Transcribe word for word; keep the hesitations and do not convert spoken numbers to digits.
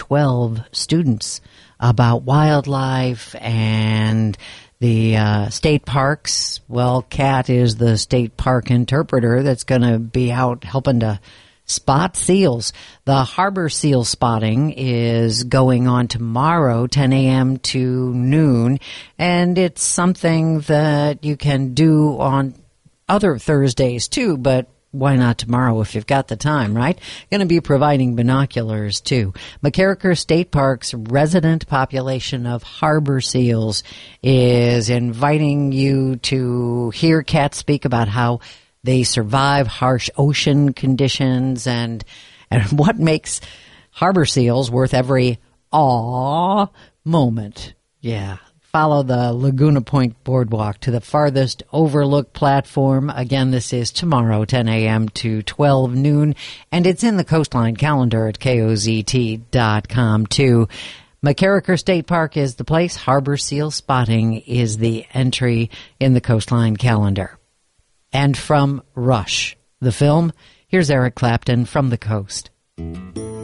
twelve students about wildlife and the uh, state parks. Well, Kat is the state park interpreter that's going to be out helping to spot seals. The harbor seal spotting is going on tomorrow, ten a.m. to noon, and it's something that you can do on other Thursdays too, but why not tomorrow if you've got the time, right? Going to be providing binoculars too. McCarraker State Park's resident population of harbor seals is inviting you to hear Kat speak about how they survive harsh ocean conditions and and what makes harbor seals worth every aw moment. Yeah. Follow the Laguna Point Boardwalk to the farthest overlook platform. Again, this is tomorrow, ten a.m. to twelve noon, and it's in the Coastline calendar at K O Z T dot com, too. McCarraker State Park is the place. Harbor seal spotting is the entry in the Coastline calendar. And from Rush, the film, here's Eric Clapton from the coast.